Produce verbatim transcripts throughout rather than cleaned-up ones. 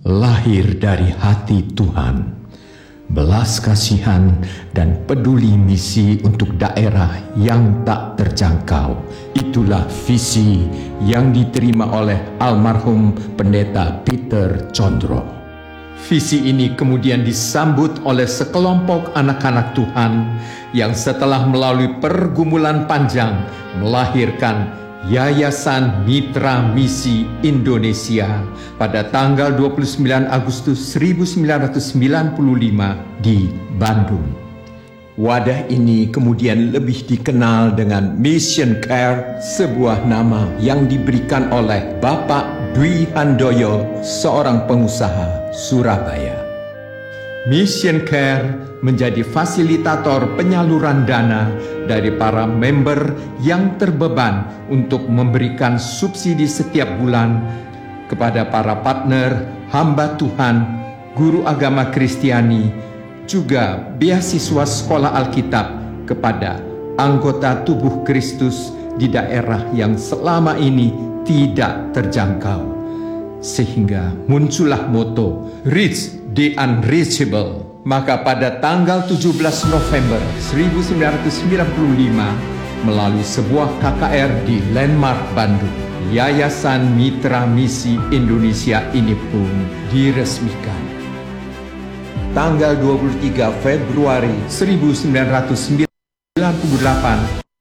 lahir dari hati Tuhan. Belas kasihan dan peduli misi untuk daerah yang tak terjangkau. Itulah visi yang diterima oleh almarhum Pendeta Peter Condro. Visi ini kemudian disambut oleh sekelompok anak-anak Tuhan yang setelah melalui pergumulan panjang melahirkan Yayasan Mitra Misi Indonesia pada tanggal dua puluh sembilan Agustus seribu sembilan ratus sembilan puluh lima di Bandung. Wadah ini kemudian lebih dikenal dengan Mission Care, sebuah nama yang diberikan oleh Bapak Dwi Handoyo, seorang pengusaha Surabaya. Mission Care menjadi fasilitator penyaluran dana dari para member yang terbeban untuk memberikan subsidi setiap bulan kepada para partner, hamba Tuhan, guru agama Kristiani, juga beasiswa sekolah Alkitab kepada anggota tubuh Kristus di daerah yang selama ini tidak terjangkau. Sehingga muncullah moto Reach the Unreachable. Maka pada tanggal tujuh belas November seribu sembilan ratus sembilan puluh lima melalui sebuah K K R di Landmark Bandung, Yayasan Mitra Misi Indonesia ini pun diresmikan. Tanggal dua puluh tiga Februari seribu sembilan ratus sembilan puluh delapan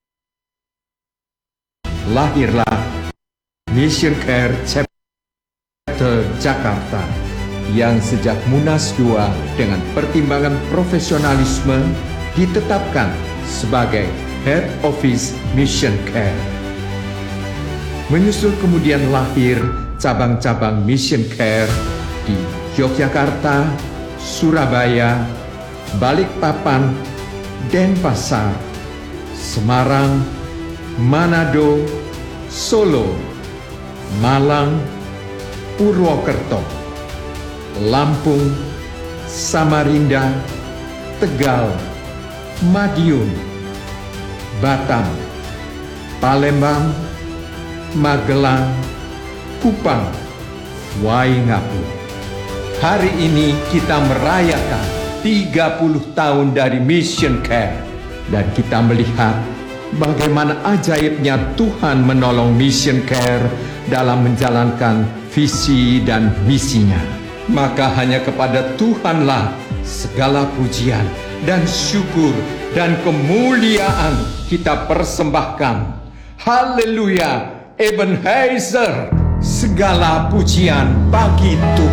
lahirlah Mission Care Chapter Jakarta yang sejak Munas dua dengan pertimbangan profesionalisme ditetapkan sebagai Head Office Mission Care. Menyusul kemudian lahir cabang-cabang Mission Care di Yogyakarta, Surabaya, Balikpapan, Denpasar, Semarang, Manado, Solo, Malang, Purwokerto, Lampung, Samarinda, Tegal, Madiun, Batam, Palembang, Magelang, Kupang, Waingapu. Hari ini kita merayakan tiga puluh tahun dari Mission Care dan kita melihat bagaimana ajaibnya Tuhan menolong Mission Care dalam menjalankan visi dan misinya. Maka hanya kepada Tuhanlah segala pujian dan syukur dan kemuliaan kita persembahkan. Haleluya, Ebenezer, segala pujian bagi Tuhan.